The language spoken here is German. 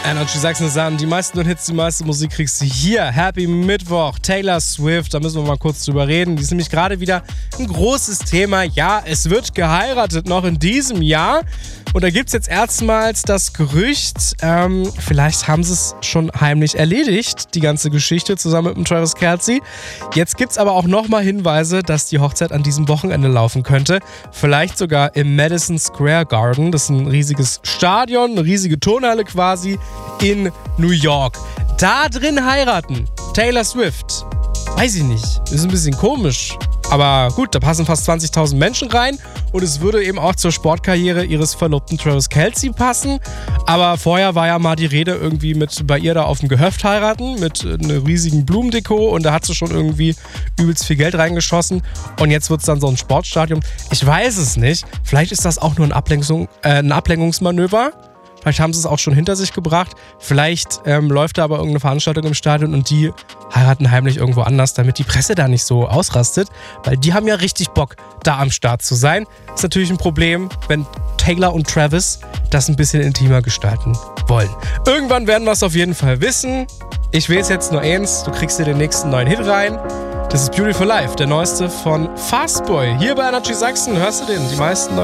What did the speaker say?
Energy Sachsen sagen, die meisten neuen Hits, die meiste Musik kriegst du hier. Happy Mittwoch, Taylor Swift, da müssen wir mal kurz drüber reden. Die ist nämlich gerade wieder ein großes Thema. Ja, es wird geheiratet noch in diesem Jahr. Und da gibt es jetzt erstmals das Gerücht, vielleicht haben sie es schon heimlich erledigt, die ganze Geschichte zusammen mit dem Travis Kelce. Jetzt gibt es aber auch nochmal Hinweise, dass die Hochzeit an diesem Wochenende laufen könnte. Vielleicht sogar im Madison Square Garden. Das ist ein riesiges Stadion, eine riesige Turnhalle quasi in New York. Da drin heiraten, Taylor Swift. Weiß ich nicht, ist ein bisschen komisch. Aber gut, da passen fast 20.000 Menschen rein und es würde eben auch zur Sportkarriere ihres Verlobten Travis Kelce passen. Aber vorher war ja mal die Rede irgendwie mit bei ihr da auf dem Gehöft heiraten mit einer riesigen Blumendeko und da hat sie schon irgendwie übelst viel Geld reingeschossen und jetzt wird es dann so ein Sportstadion. Ich weiß es nicht, vielleicht ist das auch nur ein Ablenkungsmanöver. Vielleicht haben sie es auch schon hinter sich gebracht. Vielleicht läuft da aber irgendeine Veranstaltung im Stadion und die heiraten heimlich irgendwo anders, damit die Presse da nicht so ausrastet. Weil die haben ja richtig Bock, da am Start zu sein. Ist natürlich ein Problem, wenn Taylor und Travis das ein bisschen intimer gestalten wollen. Irgendwann werden wir es auf jeden Fall wissen. Ich weiß jetzt nur eins, du kriegst dir den nächsten neuen Hit rein. Das ist Beautiful Life, der neueste von Fastboy. Hier bei Energy Sachsen hörst du den, die meisten